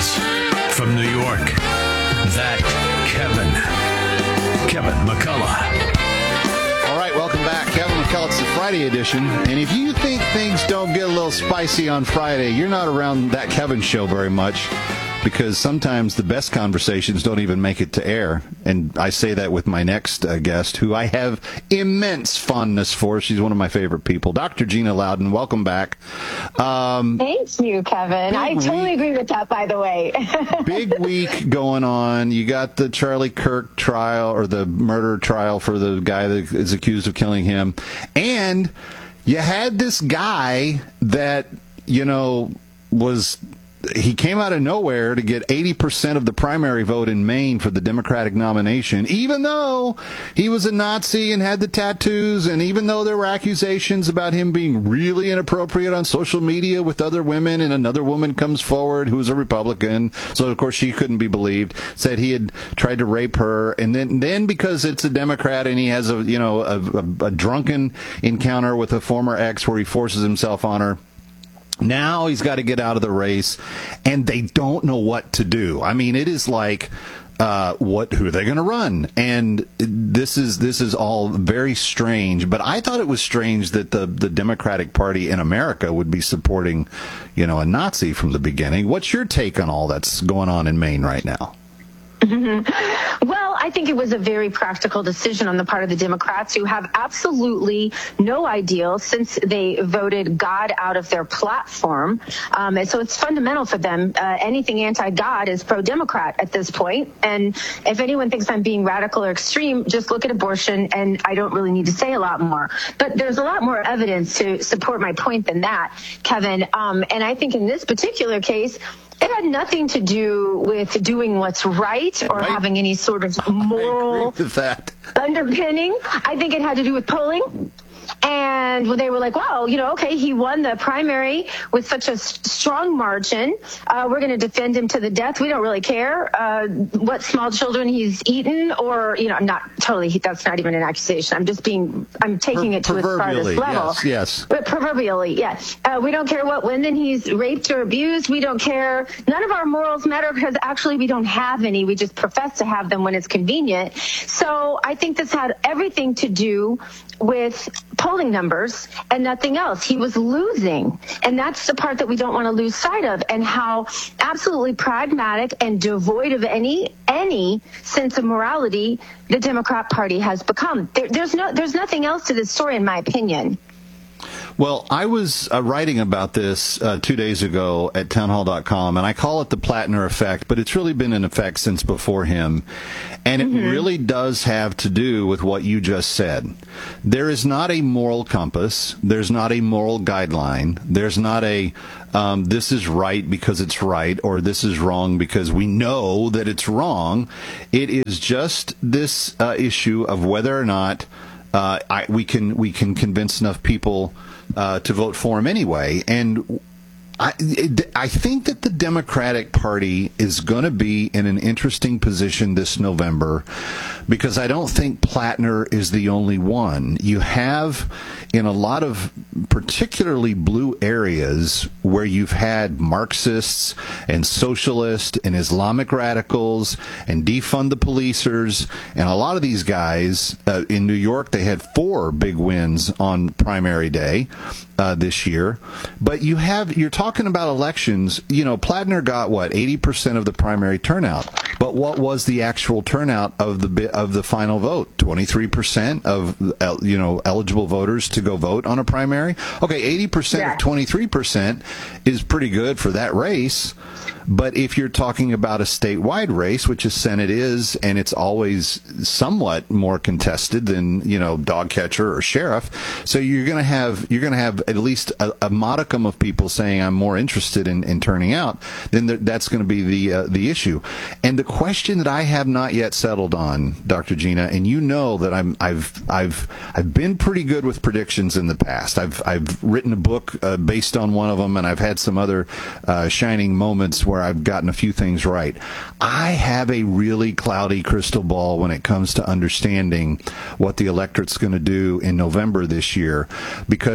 News from New York. That Kevin McCullough. All right, welcome back. Kevin McCullough, it's the Friday edition. And if you think things don't get a little spicy on Friday, you're not around That Kevin Show very much, because sometimes the best conversations don't even make it to air. And I say that with my next guest, who I have immense fondness for. She's one of my favorite people. Dr. Gina Loudon, welcome back. Thank you, Kevin. I totally agree with that, by the way. Big week going on. You got the Charlie Kirk trial, or the murder trial for the guy that is accused of killing him. And you had this guy that, he came out of nowhere to get 80% of the primary vote in Maine for the Democratic nomination, even though he was a Nazi and had the tattoos, and even though there were accusations about him being really inappropriate on social media with other women, and another woman comes forward who was a Republican, so of course she couldn't be believed, said he had tried to rape her, and then because it's a Democrat and he has a drunken encounter with a former ex where he forces himself on her, now he's got to get out of the race, and they don't know what to do. I mean, it is like, who are they going to run? And this is all very strange. But I thought it was strange that the Democratic Party in America would be supporting, a Nazi from the beginning. What's your take on all that's going on in Maine right now? Well, I think it was a very practical decision on the part of the Democrats, who have absolutely no ideal since they voted God out of their platform. And so it's fundamental for them. Anything anti-God is pro-Democrat at this point. And if anyone thinks I'm being radical or extreme, just look at abortion, and I don't really need to say a lot more. But there's a lot more evidence to support my point than that, Kevin. And I think in this particular case, it had nothing to do with doing what's right or having any sort of moral underpinning. I think it had to do with polling. And they were like, wow, okay, he won the primary with such a strong margin. We're going to defend him to the death. We don't really care what small children he's eaten, or, not totally, that's not even an accusation. I'm taking it to its farthest level. Yes. But proverbially, yes. We don't care what women he's raped or abused. We don't care. None of our morals matter, because actually we don't have any. We just profess to have them when it's convenient. So I think this had everything to do with polling numbers and nothing else. He was losing, and that's the part that we don't want to lose sight of, and how absolutely pragmatic and devoid of any sense of morality the Democrat Party has become. There's nothing else to this story, in my opinion. Well, I was writing about this 2 days ago at townhall.com, and I call it the Plattner effect, but it's really been in effect since before him. And it really does have to do with what you just said. There is not a moral compass. There's not a moral guideline. There's not a this is right because it's right, or this is wrong because we know that it's wrong. It is just this issue of whether or not we can convince enough people to vote for him anyway. And I think that the Democratic Party is going to be in an interesting position this November, because I don't think Plattner is the only one. You have, in a lot of particularly blue areas, where you've had Marxists and socialists and Islamic radicals and defund the policers, and a lot of these guys in New York, they had 4 big wins on primary day this year. But you're talking about elections. Plattner got 80% of the primary turnout. But what was the actual turnout of the final vote? 23% of eligible voters to go vote on a primary. Okay, 80% of 23% is pretty good for that race. But if you're talking about a statewide race, which a Senate is, and it's always somewhat more contested than dog catcher or sheriff, so you're going to have at least a modicum of people saying I'm more interested in turning out. Then that's going to be the issue. And the question that I have not yet settled on, Dr. Gina, and that I've been pretty good with predictions in the past. I've written a book based on one of them, and I've had some other shining moments where I've gotten a few things right. I have a really cloudy crystal ball when it comes to understanding what the electorate's going to do in November this year, because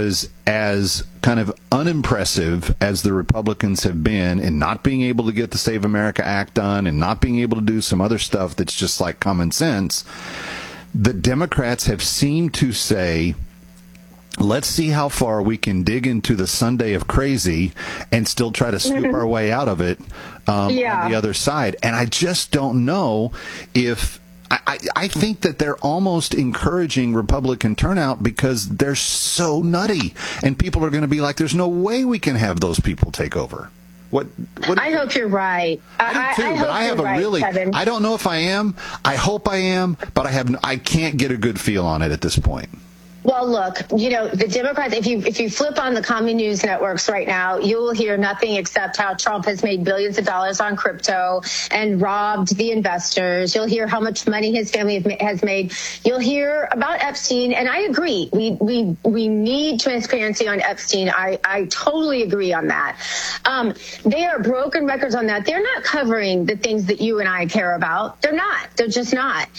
as kind of unimpressive as the Republicans have been in not being able to get the Save America Act done and not being able to do some other stuff that's just like common sense, the Democrats have seemed to say, let's see how far we can dig into the Sunday of crazy and still try to scoop our way out of it on the other side. And I just don't know if I think that they're almost encouraging Republican turnout because they're so nutty, and people are going to be like, "There's no way we can have those people take over." What I hope you're right. I do too, but I have a really. Kevin. I don't know if I am. I hope I am, but I can't get a good feel on it at this point. Well, look, the Democrats, if you flip on the common news networks right now, you will hear nothing except how Trump has made billions of dollars on crypto and robbed the investors. You'll hear how much money his family has made. You'll hear about Epstein. And I agree. We need transparency on Epstein. I totally agree on that. They are broken records on that. They're not covering the things that you and I care about. They're not. They're just not.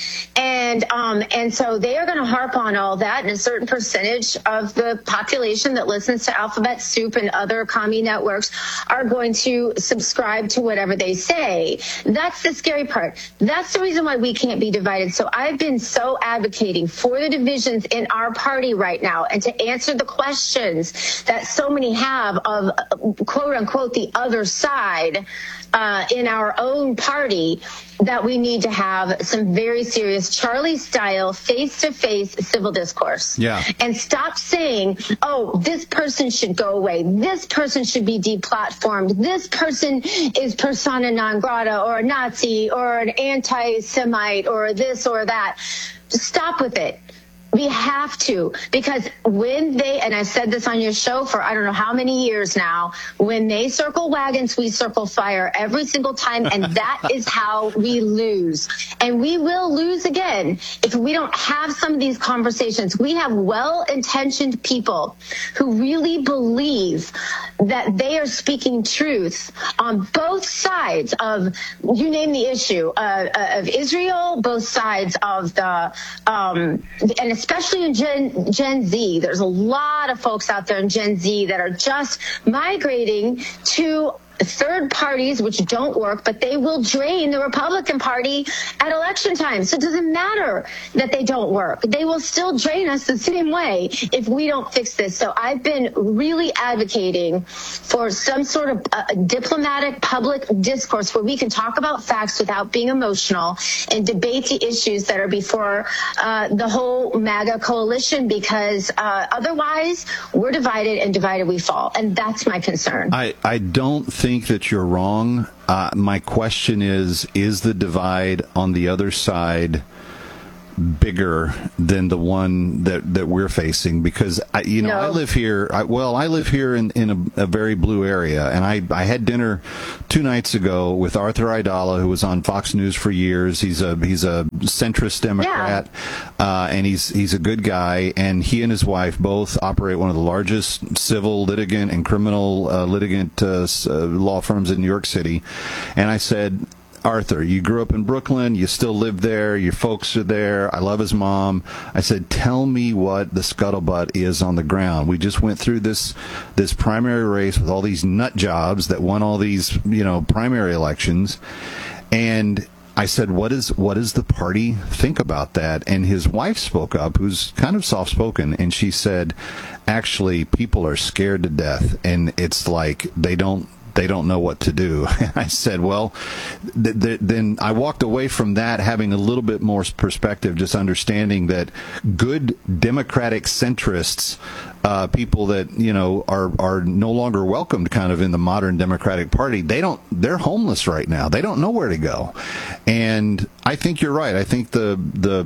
And so they are going to harp on all that. And a certain percentage of the population that listens to Alphabet Soup and other commie networks are going to subscribe to whatever they say. That's the scary part. That's the reason why we can't be divided. So I've been so advocating for the divisions in our party right now and to answer the questions that so many have of quote unquote the other side in our own party, that we need to have some very serious Charlie-style, face-to-face civil discourse. Yeah. And stop saying, oh, this person should go away. This person should be deplatformed. This person is persona non grata or a Nazi or an anti-Semite or this or that. Just stop with it. We have to, because when they, and I said this on your show for I don't know how many years now, when they circle wagons, we circle fire every single time, and that is how we lose. And we will lose again if we don't have some of these conversations. We have well-intentioned people who really believe that they are speaking truth on both sides of, you name the issue, of Israel, both sides of the, and especially in Gen Z. There's a lot of folks out there in Gen Z that are just migrating to third parties, which don't work, but they will drain the Republican Party at election time. So it doesn't matter that they don't work. They will still drain us the same way if we don't fix this. So I've been really advocating for some sort of diplomatic public discourse where we can talk about facts without being emotional and debate the issues that are before the whole MAGA coalition, because otherwise we're divided, and divided we fall. And that's my concern. I don't think that you're wrong. My question is the divide on the other side bigger than the one that we're facing? Because I live here. I live here in a very blue area, and I had dinner 2 nights ago with Arthur Aidala, who was on Fox News for years. He's a centrist Democrat, and he's a good guy. And he and his wife both operate one of the largest civil litigant and criminal litigant law firms in New York City. And I said, Arthur, you grew up in Brooklyn, you still live there, your folks are there, I love his mom. I said, tell me what the scuttlebutt is on the ground. We just went through this primary race with all these nut jobs that won all these, primary elections. And I said, what does the party think about that? And his wife spoke up, who's kind of soft-spoken, and she said, actually, people are scared to death, and it's like they don't know what to do. And I said, well, then I walked away from that having a little bit more perspective, just understanding that good Democratic centrists, people that, are no longer welcomed kind of in the modern Democratic Party, they're homeless right now. They don't know where to go. And I think you're right. I think the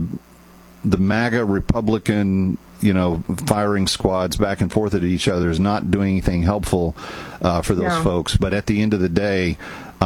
MAGA Republican firing squads back and forth at each other is not doing anything helpful for those folks. But at the end of the day,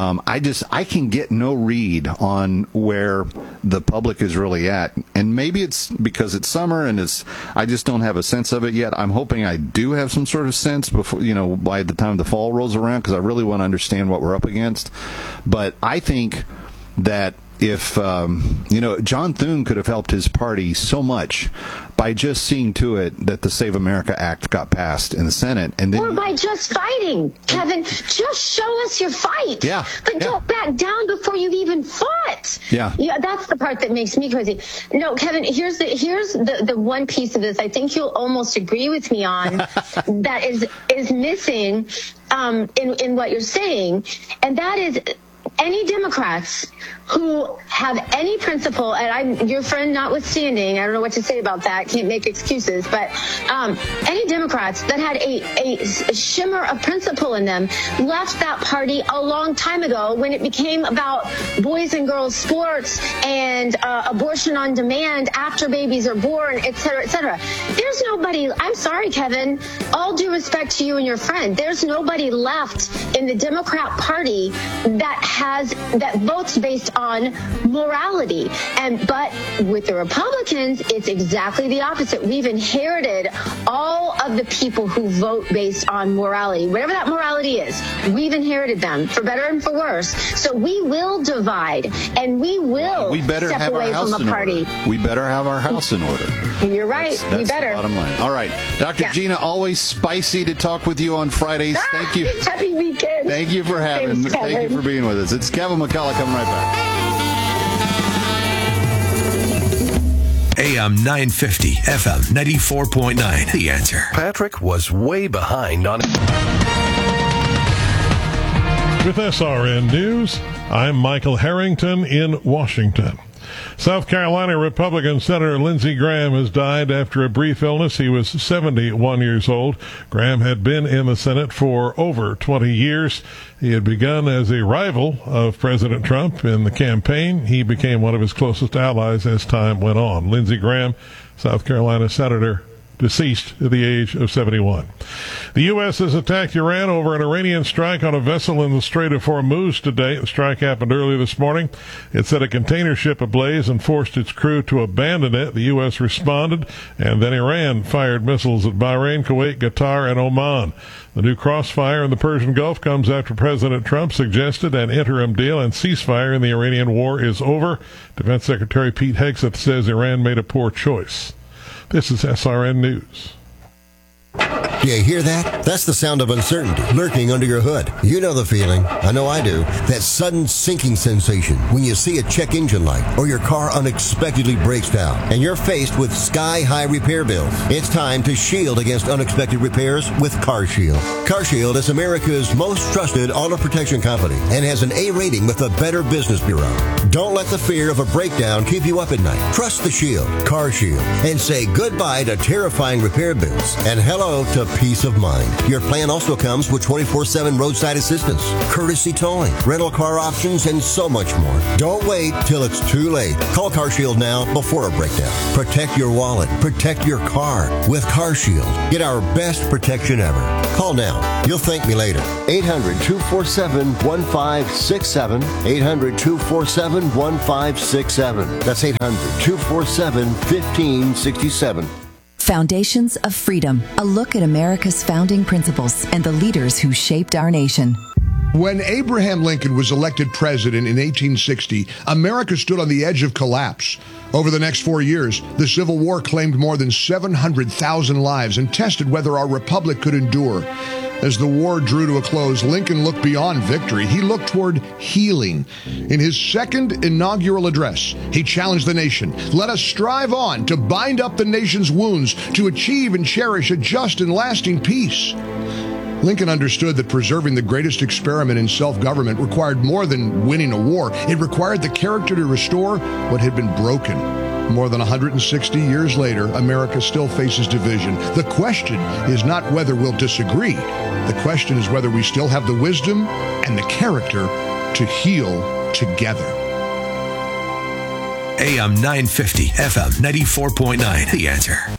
I can get no read on where the public is really at. And maybe it's because it's summer and I just don't have a sense of it yet. I'm hoping I do have some sort of sense before, by the time the fall rolls around, because I really want to understand what we're up against. But I think that John Thune could have helped his party so much by just seeing to it that the Save America Act got passed in the Senate, and then or by just fighting, Kevin. Just show us your fight. Yeah. But don't back down before you've even fought. Yeah. That's the part that makes me crazy. No, Kevin. Here's the one piece of this I think you'll almost agree with me on that is missing in what you're saying, and that is any Democrats who have any principle, and your friend notwithstanding, I don't know what to say about that, can't make excuses, but any Democrats that had a shimmer of principle in them left that party a long time ago when it became about boys and girls sports and abortion on demand after babies are born, et cetera, et cetera. There's nobody, I'm sorry, Kevin, all due respect to you and your friend, there's nobody left in the Democrat Party that votes based on morality. But with the Republicans, it's exactly the opposite. We've inherited all of the people who vote based on morality. Whatever that morality is, we've inherited them, for better and for worse. So we will divide, and we will step away from a party. We better have our house in order. You're right. That's we better. The bottom line. All right. Dr. Gina, always spicy to talk with you on Fridays. Thank you. Happy weekend. Thank you for thank you for being with us. It's Kevin McCullough coming right back. AM 950, FM 94.9. The Answer. Patrick was way behind on it. With SRN News, I'm Michael Harrington in Washington. South Carolina Republican Senator Lindsey Graham has died after a brief illness. He was 71 years old. Graham had been in the Senate for over 20 years. He had begun as a rival of President Trump in the campaign. He became one of his closest allies as time went on. Lindsey Graham, South Carolina Senator, deceased at the age of 71. The U.S. has attacked Iran over an Iranian strike on a vessel in the Strait of Hormuz today. The strike happened early this morning. It set a container ship ablaze and forced its crew to abandon it. The U.S. responded, and then Iran fired missiles at Bahrain, Kuwait, Qatar, and Oman. The new crossfire in the Persian Gulf comes after President Trump suggested an interim deal and ceasefire in the Iranian war is over. Defense Secretary Pete Hegseth says Iran made a poor choice. This is SRN News. Do you hear that? That's the sound of uncertainty lurking under your hood. You know the feeling. I know I do. That sudden sinking sensation when you see a check engine light or your car unexpectedly breaks down and you're faced with sky-high repair bills. It's time to shield against unexpected repairs with CarShield. CarShield is America's most trusted auto protection company and has an A rating with the Better Business Bureau. Don't let the fear of a breakdown keep you up at night. Trust the Shield, CarShield, and say goodbye to terrifying repair bills and hello to peace of mind. Your plan also comes with 24/7 roadside assistance, courtesy towing, rental car options, and so much more. Don't wait till it's too late. Call CarShield now before a breakdown. Protect your wallet. Protect your car with CarShield. Get our best protection ever. Call now. You'll thank me later. 800-247-1567. 800-247-1567. That's 800-247-1567. Foundations of Freedom, a look at America's founding principles and the leaders who shaped our nation. When Abraham Lincoln was elected president in 1860, America stood on the edge of collapse. Over the next 4 years, the Civil War claimed more than 700,000 lives and tested whether our republic could endure. As the war drew to a close, Lincoln looked beyond victory. He looked toward healing. In his second inaugural address, he challenged the nation. Let us strive on to bind up the nation's wounds, to achieve and cherish a just and lasting peace. Lincoln understood that preserving the greatest experiment in self-government required more than winning a war. It required the character to restore what had been broken. More than 160 years later, America still faces division. The question is not whether we'll disagree. The question is whether we still have the wisdom and the character to heal together. AM 950, FM 94.9. The Answer.